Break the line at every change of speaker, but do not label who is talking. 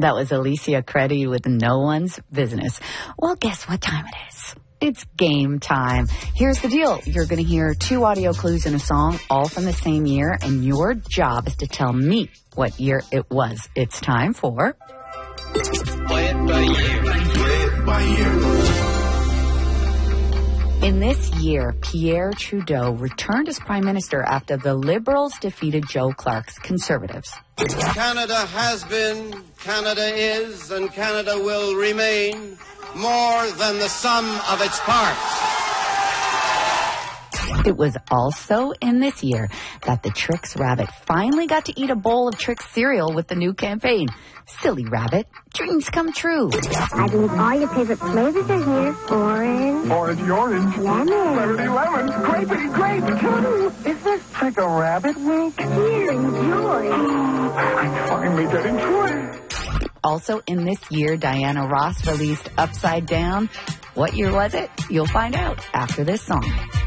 That was Alicia Credi with No One's Business. Well, guess what time it is? It's game time. Here's the deal. You're going to hear 2 audio clues in a song, all from the same year, and your job is to tell me what year it was. It's time for...
Play it by year. Play it by year.
In this year, Pierre Trudeau returned as Prime Minister after the Liberals defeated Joe Clark's Conservatives.
Canada has been, Canada is, and Canada will remain more than the sum of its parts.
It was also in this year that the Trix Rabbit finally got to eat a bowl of Trix cereal with the new campaign. Silly Rabbit, dreams come true.
I believe all your favorite flavors are here. Orange, lemon,
grapey, grape, too. Is this trick a rabbit wink?
here, enjoy.
I'm finally getting to it.
Also in this year, Diana Ross released Upside Down. What year was it? You'll find out after this song.